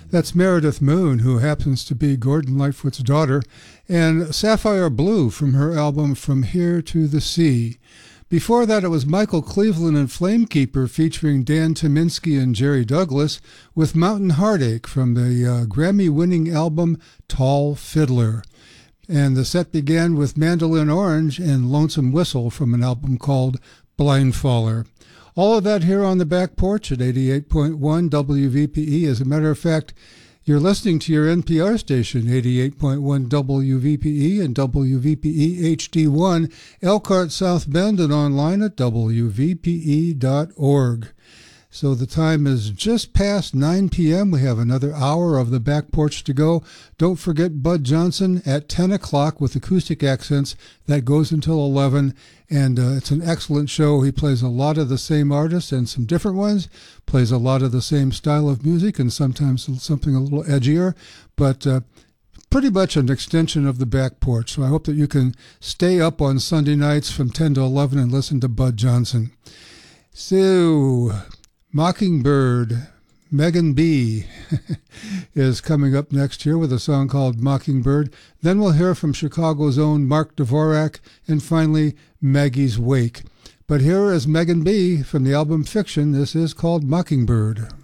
That's Meredith Moon, who happens to be Gordon Lightfoot's daughter, and Sapphire Blue from her album From Here to the Sea. Before that, it was Michael Cleveland and Flamekeeper featuring Dan Tyminski and Jerry Douglas with Mountain Heartache from the Grammy-winning album Tall Fiddler. And the set began with Mandolin Orange and Lonesome Whistle from an album called Blindfaller. All of that here on the back porch at 88.1 WVPE. As a matter of fact, you're listening to your NPR station, 88.1 WVPE and WVPE HD1, Elkhart, South Bend, and online at WVPE.org. So the time is just past 9 p.m. We have another hour of the back porch to go. Don't forget Bud Johnson at 10 o'clock with acoustic accents. That goes until 11, and it's an excellent show. He plays a lot of the same artists and some different ones, plays a lot of the same style of music and sometimes something a little edgier, but pretty much an extension of the back porch. So I hope that you can stay up on Sunday nights from 10 to 11 and listen to Bud Johnson. So Mockingbird, Megan B. is coming up next here with a song called Mockingbird. Then we'll hear from Chicago's own Mark Dvorak, and finally Maggie's Wake. But here is Megan B. from the album Fiction. This is called Mockingbird.